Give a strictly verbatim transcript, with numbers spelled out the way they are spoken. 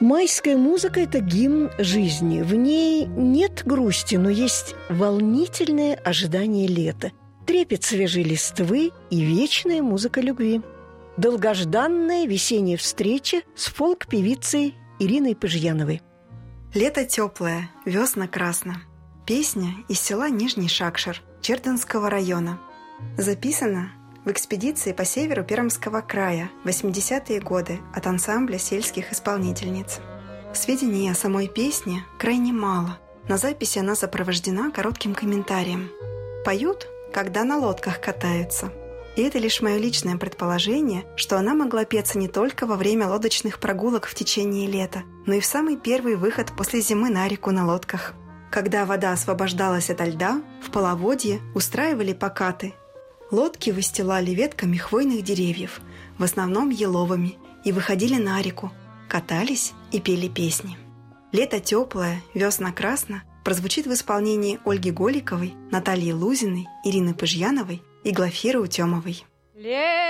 Майская музыка – это гимн жизни. В ней нет грусти, но есть волнительное ожидание лета, трепет свежей листвы и вечная музыка любви. Долгожданная весенняя встреча с фолк-певицей Ириной Пыжьяновой. Лето теплое, весна красно. Песня из села Нижний Шакшир Чердынского района. Записана в экспедиции по северу Пермского края в восьмидесятые годы от ансамбля сельских исполнительниц. Сведений о самой песне крайне мало. На записи она сопровождена коротким комментарием. Поют, когда на лодках катаются. И это лишь мое личное предположение, что она могла петься не только во время лодочных прогулок в течение лета, но и в самый первый выход после зимы на реку на лодках. Когда вода освобождалась ото льда, в половодье устраивали покаты. Лодки выстилали ветками хвойных деревьев, в основном еловыми, и выходили на реку, катались и пели песни. «Лето теплое, весна красно» прозвучит в исполнении Ольги Голиковой, Натальи Лузиной, Ирины Пыжьяновой и Глафиры Утемовой.